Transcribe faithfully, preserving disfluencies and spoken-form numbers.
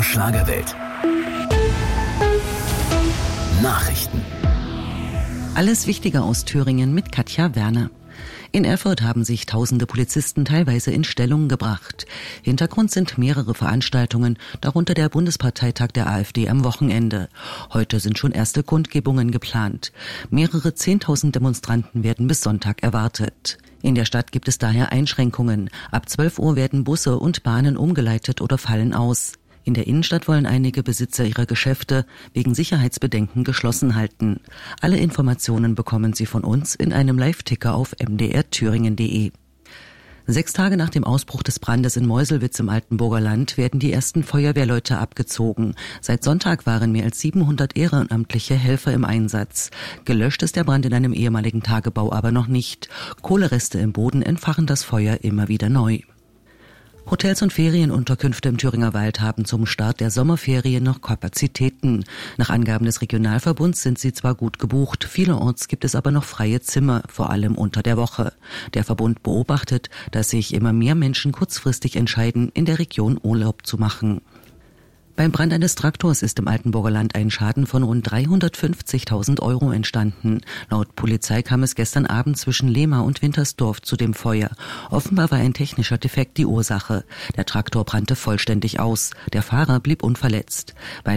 der Schlagerwelt. Nachrichten. Alles Wichtige aus Thüringen mit Katja Werner. In Erfurt haben sich tausende Polizisten teilweise in Stellung gebracht. Hintergrund sind mehrere Veranstaltungen, darunter der Bundesparteitag der AfD am Wochenende. Heute sind schon erste Kundgebungen geplant. Mehrere Zehntausend Demonstranten werden bis Sonntag erwartet. In der Stadt gibt es daher Einschränkungen. Ab zwölf Uhr werden Busse und Bahnen umgeleitet oder fallen aus. In der Innenstadt wollen einige Besitzer ihre Geschäfte wegen Sicherheitsbedenken geschlossen halten. Alle Informationen bekommen Sie von uns in einem Live-Ticker auf m d r thüringen punkt d e. Sechs Tage nach dem Ausbruch des Brandes in Meuselwitz im Altenburger Land werden die ersten Feuerwehrleute abgezogen. Seit Sonntag waren mehr als siebenhundert ehrenamtliche Helfer im Einsatz. Gelöscht ist der Brand in einem ehemaligen Tagebau aber noch nicht. Kohlereste im Boden entfachen das Feuer immer wieder neu. Hotels und Ferienunterkünfte im Thüringer Wald haben zum Start der Sommerferien noch Kapazitäten. Nach Angaben des Regionalverbunds sind sie zwar gut gebucht, vielerorts gibt es aber noch freie Zimmer, vor allem unter der Woche. Der Verbund beobachtet, dass sich immer mehr Menschen kurzfristig entscheiden, in der Region Urlaub zu machen. Beim Brand eines Traktors ist im Altenburger Land ein Schaden von rund dreihundertfünfzigtausend Euro entstanden. Laut Polizei kam es gestern Abend zwischen Lehmar und Wintersdorf zu dem Feuer. Offenbar war ein technischer Defekt die Ursache. Der Traktor brannte vollständig aus. Der Fahrer blieb unverletzt. Weil